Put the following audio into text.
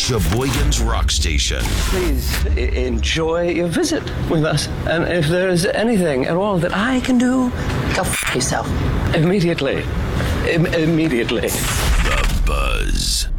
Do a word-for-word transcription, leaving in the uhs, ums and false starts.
Sheboygan's Rock Station. Please e- enjoy your visit with us. And if there's anything at all that I can do, Go f*** yourself. immediately. Im- immediately. The Buzz.